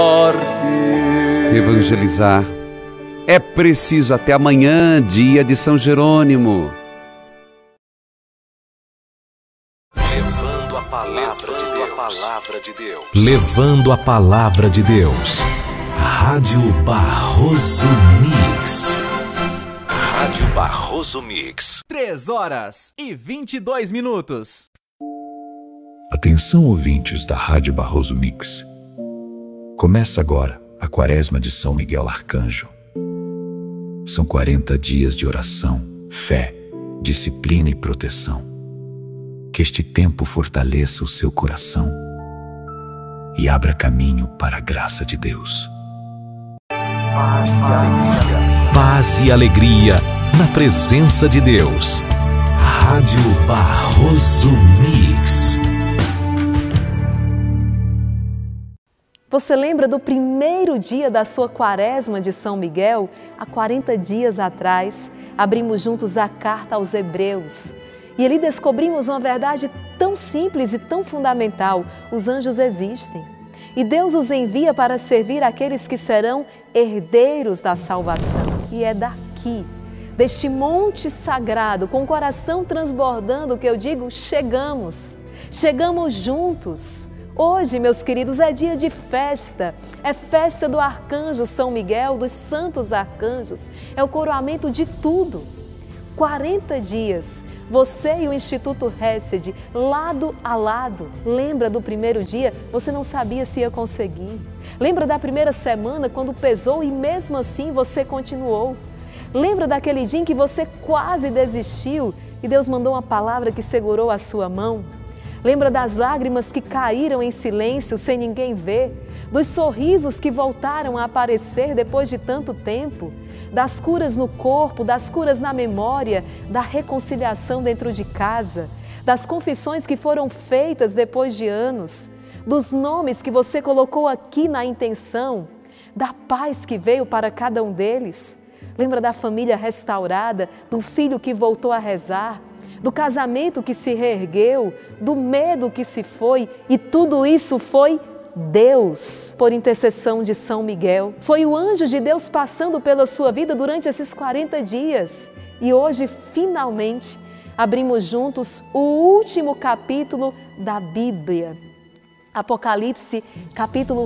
Evangelizar é preciso até amanhã, dia de São Jerônimo. Levando a palavra de Deus. Levando a palavra de Deus. Rádio Barroso Mix. Rádio Barroso Mix. 3h22. Atenção, ouvintes da Rádio Barroso Mix. Começa agora a Quaresma de São Miguel Arcanjo. São 40 dias de oração, fé, disciplina e proteção. Que este tempo fortaleça o seu coração e abra caminho para a graça de Deus. Paz e alegria na presença de Deus. Rádio Barroso Mix. Você lembra do primeiro dia da sua Quaresma de São Miguel? Há 40 dias atrás, abrimos juntos a carta aos Hebreus. E ali descobrimos uma verdade tão simples e tão fundamental: os anjos existem. E Deus os envia para servir aqueles que serão herdeiros da salvação. E é daqui, deste monte sagrado, com o coração transbordando, que eu digo, chegamos juntos. Hoje, meus queridos, é dia de festa, é festa do Arcanjo São Miguel, dos santos arcanjos, é o coroamento de tudo. 40 dias, você e o Instituto Hesed, lado a lado. Lembra do primeiro dia? Você não sabia se ia conseguir. Lembra da primeira semana, quando pesou e mesmo assim você continuou. Lembra daquele dia em que você quase desistiu e Deus mandou uma palavra que segurou a sua mão? Lembra das lágrimas que caíram em silêncio sem ninguém ver? Dos sorrisos que voltaram a aparecer depois de tanto tempo? Das curas no corpo, das curas na memória, da reconciliação dentro de casa? Das confissões que foram feitas depois de anos? Dos nomes que você colocou aqui na intenção? Da paz que veio para cada um deles? Lembra da família restaurada, do filho que voltou a rezar? Do casamento que se reergueu, do medo que se foi, e tudo isso foi Deus, por intercessão de São Miguel. Foi o anjo de Deus passando pela sua vida durante esses 40 dias. E hoje, finalmente, abrimos juntos o último capítulo da Bíblia. Apocalipse, capítulo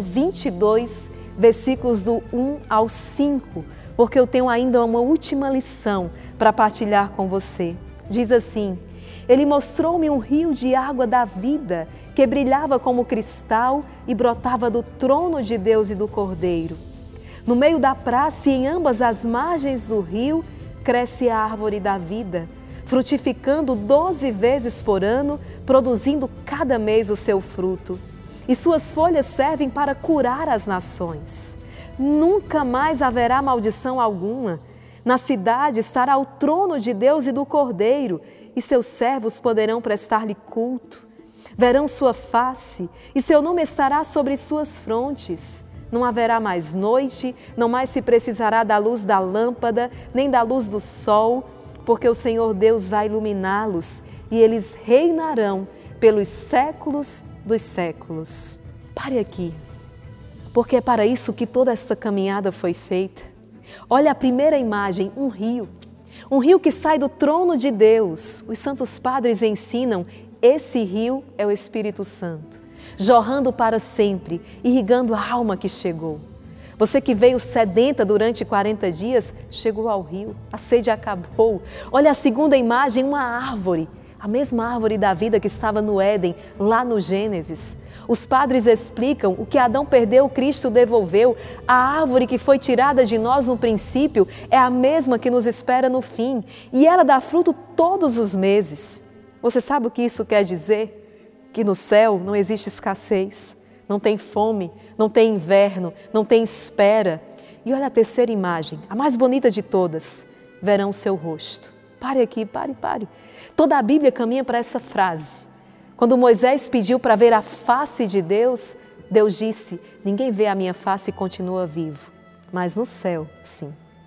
22, versículos do 1 ao 5, porque eu tenho ainda uma última lição para partilhar com você. Diz assim: Ele mostrou-me um rio de água da vida que brilhava como cristal e brotava do trono de Deus e do Cordeiro. No meio da praça e em ambas as margens do rio cresce a árvore da vida, frutificando 12 vezes por ano, produzindo cada mês o seu fruto. E suas folhas servem para curar as nações. Nunca mais haverá maldição alguma. Na cidade estará o trono de Deus e do Cordeiro, e seus servos poderão prestar-lhe culto. Verão sua face, e seu nome estará sobre suas frontes. Não haverá mais noite, não mais se precisará da luz da lâmpada, nem da luz do sol, porque o Senhor Deus vai iluminá-los, e eles reinarão pelos séculos dos séculos. Pare aqui, porque é para isso que toda esta caminhada foi feita. Olha a primeira imagem, um rio que sai do trono de Deus. Os santos padres ensinam, esse rio é o Espírito Santo, jorrando para sempre, irrigando a alma que chegou. Você que veio sedenta durante 40 dias, chegou ao rio, a sede acabou. Olha a segunda imagem, uma árvore, a mesma árvore da vida que estava no Éden, lá no Gênesis. Os padres explicam, o que Adão perdeu, Cristo devolveu. A árvore que foi tirada de nós no princípio é a mesma que nos espera no fim. E ela dá fruto todos os meses. Você sabe o que isso quer dizer? Que no céu não existe escassez, não tem fome, não tem inverno, não tem espera. E olha a terceira imagem, a mais bonita de todas. Verão o seu rosto. Pare aqui, pare. Toda a Bíblia caminha para essa frase. Quando Moisés pediu para ver a face de Deus, Deus disse, ninguém vê a minha face e continua vivo, mas no céu, sim.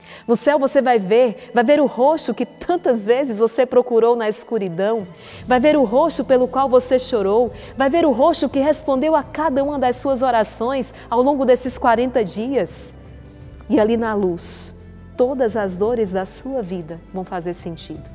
No céu você vai ver o rosto que tantas vezes você procurou na escuridão, vai ver o rosto pelo qual você chorou, vai ver o rosto que respondeu a cada uma das suas orações ao longo desses 40 dias. E ali na luz, todas as dores da sua vida vão fazer sentido.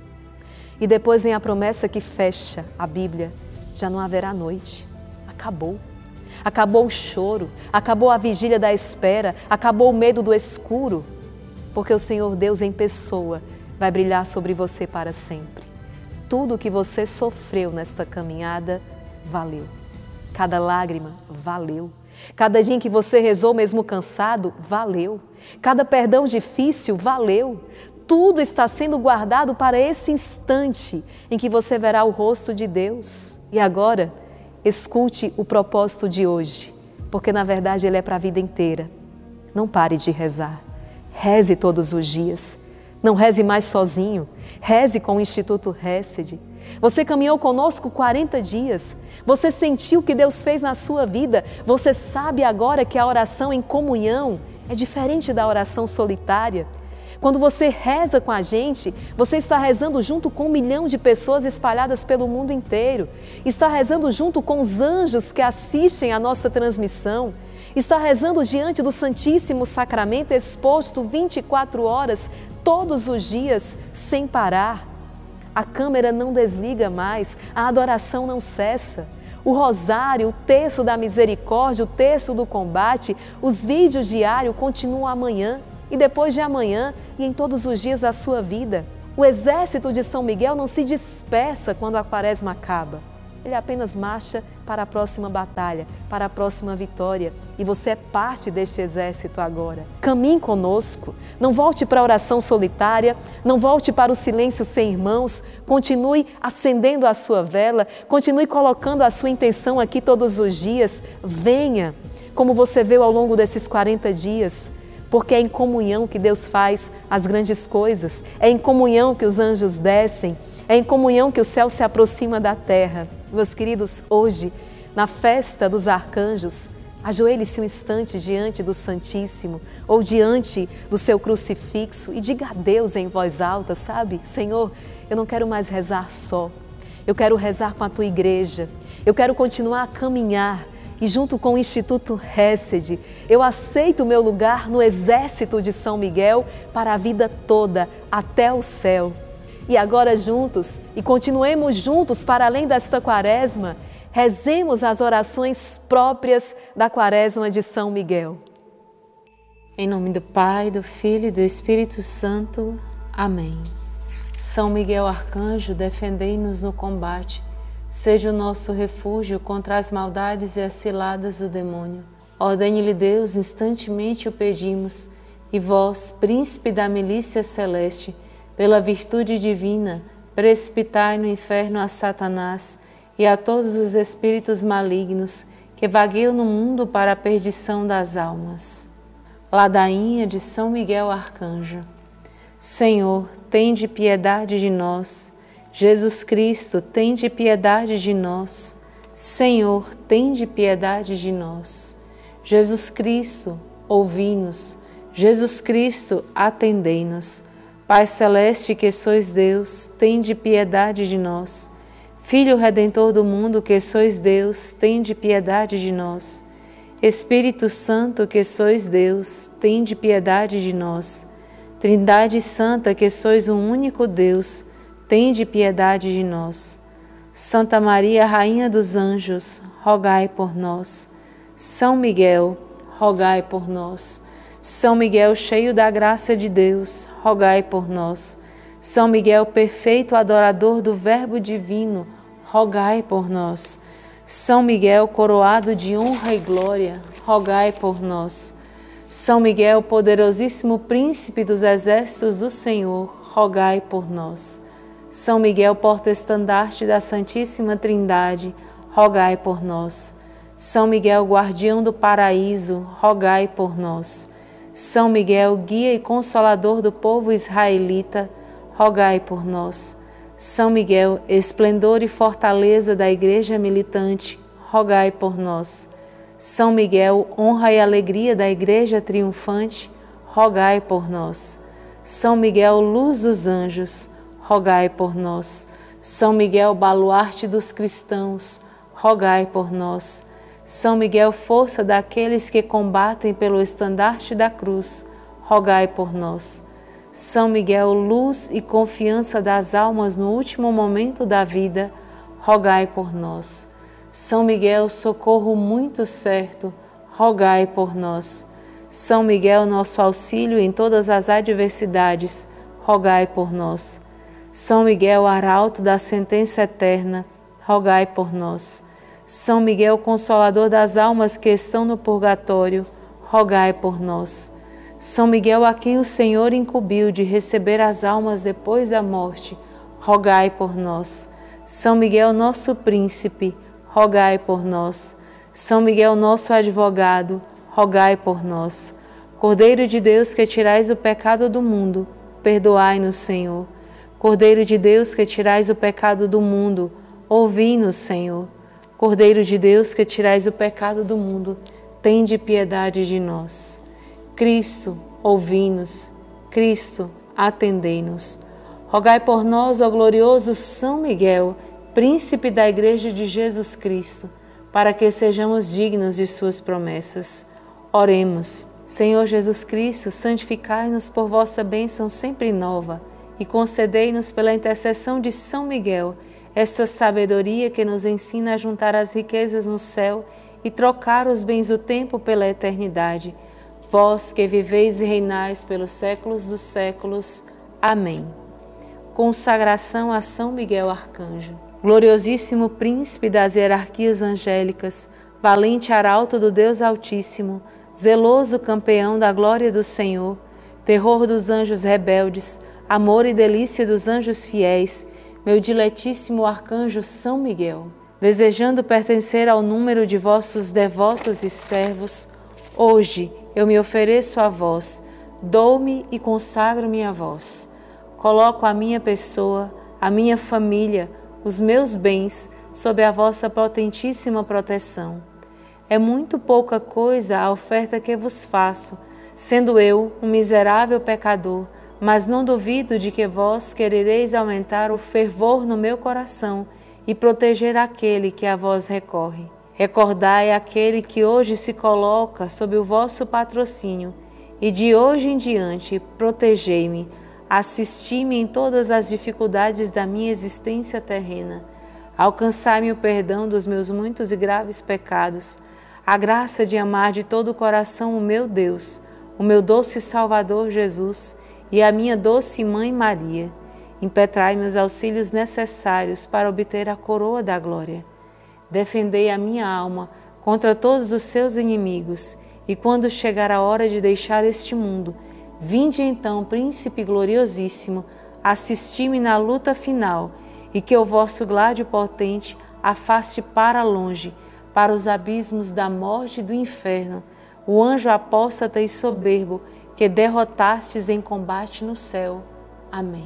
E depois vem a promessa que fecha a Bíblia: já não haverá noite. Acabou. Acabou o choro, acabou a vigília da espera, acabou o medo do escuro, porque o Senhor Deus em pessoa vai brilhar sobre você para sempre. Tudo o que você sofreu nesta caminhada valeu. Cada lágrima valeu. Cada dia em que você rezou mesmo cansado, valeu. Cada perdão difícil, valeu. Tudo está sendo guardado para esse instante em que você verá o rosto de Deus. E agora, escute o propósito de hoje, porque na verdade ele é para a vida inteira. Não pare de rezar. Reze todos os dias. Não reze mais sozinho. Reze com o Instituto Hesed. Você caminhou conosco 40 dias. Você sentiu o que Deus fez na sua vida. Você sabe agora que a oração em comunhão é diferente da oração solitária. Quando você reza com a gente, você está rezando junto com 1 milhão de pessoas espalhadas pelo mundo inteiro. Está rezando junto com os anjos que assistem a nossa transmissão. Está rezando diante do Santíssimo Sacramento exposto 24 horas, todos os dias, sem parar. A câmera não desliga mais, a adoração não cessa. O rosário, o terço da misericórdia, o terço do combate, os vídeos diários continuam amanhã e depois de amanhã e em todos os dias da sua vida. O exército de São Miguel não se dispersa quando a quaresma acaba. Ele apenas marcha para a próxima batalha, para a próxima vitória. E você é parte deste exército agora. Caminhe conosco. Não volte para a oração solitária, não volte para o silêncio sem irmãos. Continue acendendo a sua vela, continue colocando a sua intenção aqui todos os dias. Venha, como você veio ao longo desses 40 dias. Porque é em comunhão que Deus faz as grandes coisas. É em comunhão que os anjos descem. É em comunhão que o céu se aproxima da terra. Meus queridos, hoje, na festa dos arcanjos, ajoelhe-se um instante diante do Santíssimo ou diante do seu crucifixo e diga a Deus em voz alta, sabe? Senhor, eu não quero mais rezar só. Eu quero rezar com a tua igreja. Eu quero continuar a caminhar. E junto com o Instituto Hesed, eu aceito o meu lugar no exército de São Miguel para a vida toda, até o céu. E agora juntos, e continuemos juntos para além desta quaresma, rezemos as orações próprias da quaresma de São Miguel. Em nome do Pai, do Filho e do Espírito Santo. Amém. São Miguel Arcanjo, defendei-nos no combate. Seja o nosso refúgio contra as maldades e as ciladas do demônio. Ordene-lhe Deus, instantemente o pedimos, e vós, príncipe da milícia celeste, pela virtude divina, precipitai no inferno a Satanás e a todos os espíritos malignos que vagueiam no mundo para a perdição das almas. Ladainha de São Miguel Arcanjo. Senhor, tende piedade de nós. Jesus Cristo, tende piedade de nós. Senhor, tende piedade de nós. Jesus Cristo, ouvi-nos. Jesus Cristo, atendei-nos. Pai Celeste, que sois Deus, tende piedade de nós. Filho Redentor do mundo, que sois Deus, tende piedade de nós. Espírito Santo, que sois Deus, tende piedade de nós. Trindade Santa, que sois um único Deus, tende piedade de nós. Santa Maria, Rainha dos Anjos, rogai por nós. São Miguel, rogai por nós. São Miguel, cheio da graça de Deus, rogai por nós. São Miguel, perfeito adorador do Verbo divino, rogai por nós. São Miguel, coroado de honra e glória, rogai por nós. São Miguel, poderosíssimo príncipe dos exércitos do Senhor, rogai por nós. São Miguel, porta-estandarte da Santíssima Trindade, rogai por nós. São Miguel, guardião do paraíso, rogai por nós. São Miguel, guia e consolador do povo israelita, rogai por nós. São Miguel, esplendor e fortaleza da Igreja militante, rogai por nós. São Miguel, honra e alegria da Igreja triunfante, rogai por nós. São Miguel, luz dos anjos, rogai por nós. São Miguel, baluarte dos cristãos, rogai por nós. São Miguel, força daqueles que combatem pelo estandarte da cruz, rogai por nós. São Miguel, luz e confiança das almas no último momento da vida, rogai por nós. São Miguel, socorro muito certo, rogai por nós. São Miguel, nosso auxílio em todas as adversidades, rogai por nós. São Miguel, arauto da sentença eterna, rogai por nós. São Miguel, consolador das almas que estão no purgatório, rogai por nós. São Miguel, a quem o Senhor incumbiu de receber as almas depois da morte, rogai por nós. São Miguel, nosso príncipe, rogai por nós. São Miguel, nosso advogado, rogai por nós. Cordeiro de Deus, que tirais o pecado do mundo, perdoai-nos, Senhor. Cordeiro de Deus, que tirais o pecado do mundo, ouvi-nos, Senhor. Cordeiro de Deus, que tirais o pecado do mundo, tende piedade de nós. Cristo, ouvi-nos. Cristo, atendei-nos. Rogai por nós, ó glorioso São Miguel, príncipe da Igreja de Jesus Cristo, para que sejamos dignos de suas promessas. Oremos. Senhor Jesus Cristo, santificai-nos por vossa bênção sempre nova e concedei-nos pela intercessão de São Miguel essa sabedoria que nos ensina a juntar as riquezas no céu e trocar os bens do tempo pela eternidade. Vós que viveis e reinais pelos séculos dos séculos. Amém. Consagração a São Miguel Arcanjo. Gloriosíssimo príncipe das hierarquias angélicas, valente arauto do Deus Altíssimo, zeloso campeão da glória do Senhor, terror dos anjos rebeldes, amor e delícia dos anjos fiéis, meu diletíssimo arcanjo São Miguel, desejando pertencer ao número de vossos devotos e servos, hoje eu me ofereço a vós, dou-me e consagro-me a vós. Coloco a minha pessoa, a minha família, os meus bens sob a vossa potentíssima proteção. É muito pouca coisa a oferta que vos faço, sendo eu um miserável pecador, mas não duvido de que vós querereis aumentar o fervor no meu coração e proteger aquele que a vós recorre. Recordai aquele que hoje se coloca sob o vosso patrocínio e de hoje em diante protegei-me, assisti-me em todas as dificuldades da minha existência terrena, alcançai-me o perdão dos meus muitos e graves pecados, a graça de amar de todo o coração o meu Deus, o meu doce Salvador Jesus e a minha doce Mãe Maria. Impetrai-me os auxílios necessários para obter a coroa da glória. Defendei a minha alma contra todos os seus inimigos, e quando chegar a hora de deixar este mundo, vinde então, Príncipe gloriosíssimo, assisti-me na luta final, e que o vosso gládio potente afaste para longe, para os abismos da morte e do inferno, o anjo apóstata e soberbo que derrotastes em combate no céu. Amém.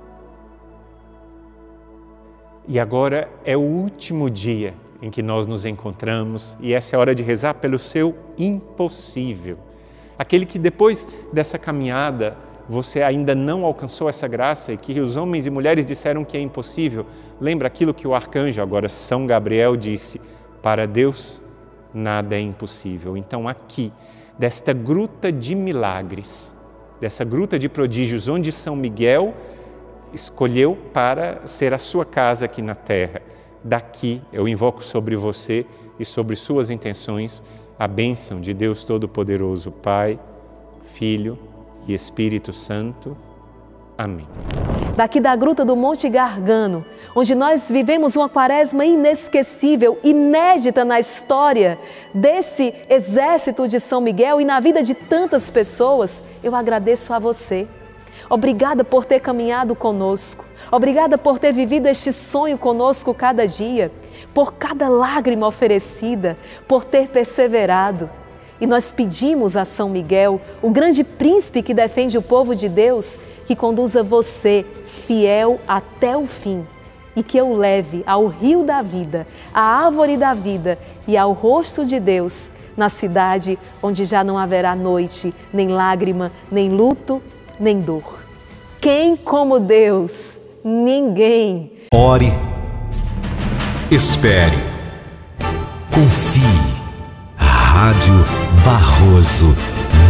E agora é o último dia em que nós nos encontramos e essa é a hora de rezar pelo seu impossível. Aquele que depois dessa caminhada você ainda não alcançou essa graça e que os homens e mulheres disseram que é impossível. Lembra aquilo que o arcanjo, agora São Gabriel, disse: para Deus nada é impossível. Então aqui, desta gruta de milagres, dessa gruta de prodígios onde São Miguel escolheu para ser a sua casa aqui na terra, daqui eu invoco sobre você e sobre suas intenções a bênção de Deus Todo-Poderoso, Pai, Filho e Espírito Santo. Amém. Daqui da gruta do Monte Gargano, onde nós vivemos uma quaresma inesquecível, inédita na história desse exército de São Miguel e na vida de tantas pessoas, eu agradeço a você. Obrigada por ter caminhado conosco, obrigada por ter vivido este sonho conosco cada dia, por cada lágrima oferecida, por ter perseverado. E nós pedimos a São Miguel, o grande príncipe que defende o povo de Deus, que conduza você fiel até o fim e que eu leve ao rio da vida, à árvore da vida e ao rosto de Deus na cidade onde já não haverá noite, nem lágrima, nem luto, nem dor. Quem como Deus? Ninguém. Ore, espere, confie. Rádio Barroso